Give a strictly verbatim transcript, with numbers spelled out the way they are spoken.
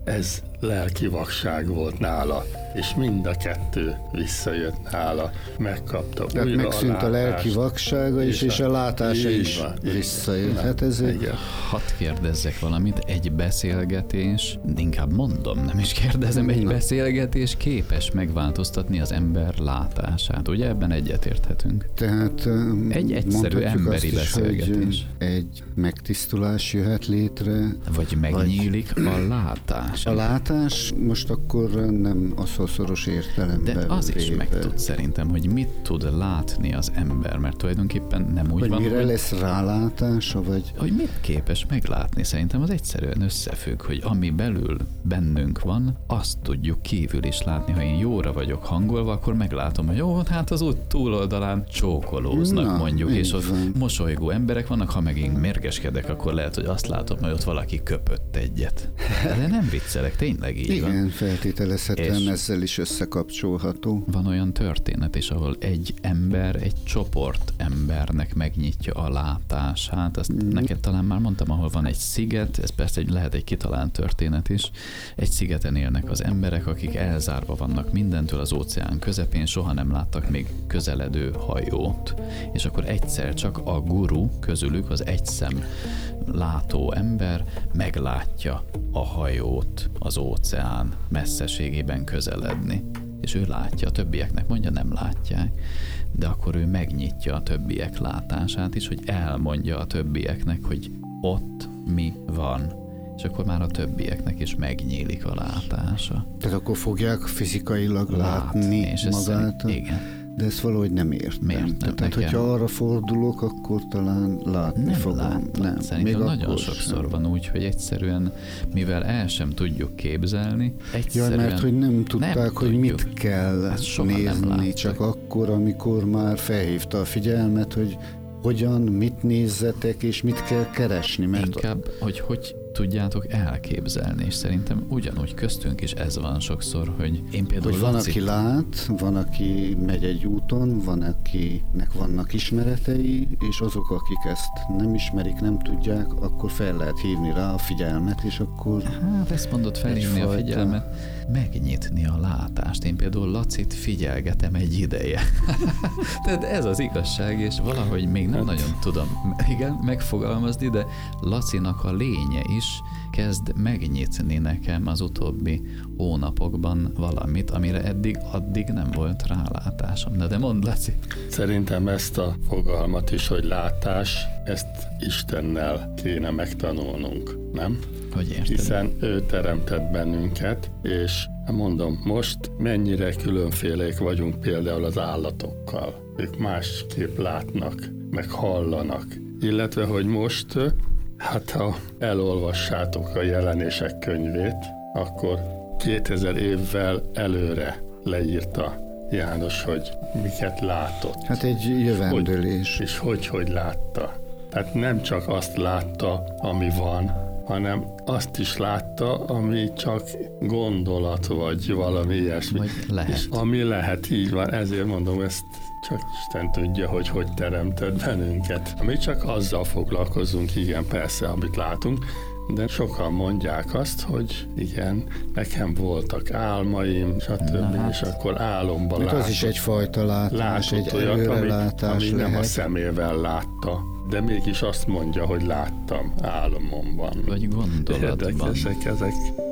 ez lelki vakság volt nála, és mind a kettő visszajött nála, megkapta Tehát újra megszűnt a, a lelki vaksága is, és, és a látása is van, visszajött. Igen, hát ez egy... Hadd kérdezzek valamit, egy beszélgetés, inkább mondom, nem is kérdezem, egy beszélgetés képes megváltoztatni az ember látását. Ugye ebben egyetérthetünk? Tehát egy egyszerű emberi is, beszélgetés. Egy megtisztulás jöhet létre. Vagy megnyílik vagy a látás. A látás most akkor nem a szószoros értelemben. De az véve. is meg tud szerintem, hogy mit tud látni az ember, mert tulajdonképpen nem úgy vagy van, mire hogy... lesz rálátása, vagy... Hogy mit képes meglátni, szerintem az egyszerűen összefügg, hogy ami belül bennünk van, azt tudjuk kívül is látni. Ha én jóra vagyok hangolva, akkor meglátom, hogy jó, hát az út túloldalán csókolóznak, Na, mondjuk, és ott van. mosolygó emberek vannak, ha meg én mérgeskedek, akkor lehet, hogy azt látom, hogy ott valaki köpött egyet. De nem viccelek, tényleg így Igen, van. feltételezhetően És ezzel is összekapcsolható. van olyan történet is, ahol egy ember, egy csoport embernek megnyitja a látását. Azt mm. neked talán már mondtam, ahol van egy sziget, ez persze egy, lehet egy kitalált történet is. Egy szigeten élnek az emberek, akik elzárva vannak mindentől, az óceán közepén, soha nem láttak még közeledő hajót. És akkor egyszer csak a guru közülük, az egyszem látó ember meglátja a hajót az óceán messzeségében közeledni. És ő látja, a többieknek mondja, nem látják, de akkor ő megnyitja a többiek látását is, hogy elmondja a többieknek, hogy ott mi van. És akkor már a többieknek is megnyílik a látása. Tehát akkor fogják fizikailag látni, látni és magát. Szerint, igen. De ezt valahogy nem értem. Miért nem? Tehát, Nekem... hogyha arra fordulok, akkor talán látni nem fogom. Látod. Nem, szerintem még nagyon sokszor sem. Van úgy, hogy egyszerűen, mivel el sem tudjuk képzelni, egyszerűen... Ja, mert hogy nem tudták, nem hogy tudjuk. mit kell nézni, csak akkor, amikor már felhívta a figyelmet, hogy hogyan, mit nézzetek, és mit kell keresni. Mert inkább, hogy hogy tudjátok elképzelni, és szerintem ugyanúgy köztünk is ez van sokszor, hogy én például... Hogy van, Laci... aki lát, van, aki megy egy úton, van, akinek vannak ismeretei, és azok, akik ezt nem ismerik, nem tudják, akkor fel lehet hívni rá a figyelmet, és akkor... Hát ezt mondod, felhívni a figyelmet, megnyitni a látást. Én például Lacit figyelgetem egy ideje. Tehát ez az igazság, és valahogy még nem nagyon tudom, igen, megfogalmazni, de Lacinak a lénye is kezd megnyitni nekem az utóbbi hónapokban valamit, amire eddig addig nem volt rálátásom. Na de mondd, Laci. Szerintem ezt a fogalmat is, hogy látás, ezt Istennel kéne megtanulnunk, nem? Hogy érted? Hiszen ő teremtett bennünket, és mondom, most mennyire különfélék vagyunk például az állatokkal. Ők másképp látnak, meg hallanak. Illetve, hogy most, hát ha elolvassátok a Jelenések könyvét, akkor kétezer évvel előre leírta János, hogy miket látott. Hát egy jövendőlés. Hogy, és hogy, hogy látta. Tehát nem csak azt látta, ami van, hanem azt is látta, ami csak gondolat, vagy valami ilyesmi. Vagy lehet. És ami lehet, így van. Ezért mondom, ezt csak Isten tudja, hogy hogy teremtett bennünket. Mi csak azzal foglalkozunk, igen, persze, amit látunk, de sokan mondják azt, hogy igen, nekem voltak álmaim, stb. Na, és akkor álomban látott. Az is egyfajta látás, egy előrelátás amit, amit lehet. nem a szemével látta. De mégis azt mondja, hogy láttam álmomban. Vagy gondolatban. Érdekesek ezek.